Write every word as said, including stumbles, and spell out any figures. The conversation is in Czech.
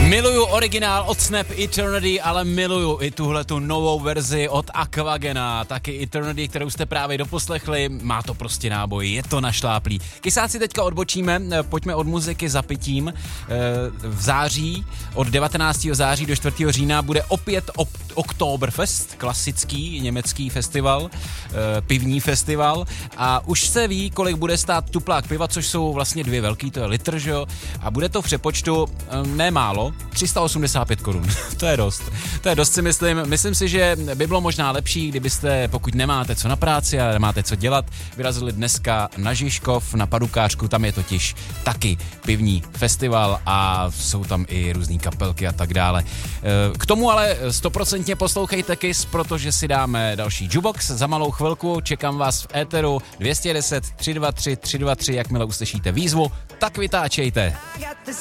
Miluju originál od Snap Eternity, ale miluju i tuhletu novou verzi od Aquagena, taky Eternity, kterou jste právě doposlechli, má to prostě náboj, je to našláplý. Kysáci teďka odbočíme, pojďme od muziky za pitím. V září, od devatenáctého září do čtvrtého října bude opět op- Oktoberfest, klasický německý festival, pivní festival a už se ví, kolik bude stát tuplák piva, což jsou vlastně dvě velký, to je litr, že jo, a bude to v přepočtu nemálo, tři sta osmdesát pět korun. To je dost. To je dost, si myslím. Myslím si, že by bylo možná lepší, kdybyste, pokud nemáte co na práci a nemáte co dělat, vyrazili dneska na Žižkov, na Padukářku, tam je totiž taky pivní festival a jsou tam i různý kapelky a tak dále. K tomu ale stoprocentně poslouchejte Kiss, protože si dáme další jukebox za malou chvilku. Čekám vás v éteru dvě stě deset tři dva tři tři dva tři, jakmile uslyšíte výzvu, tak vytáčejte.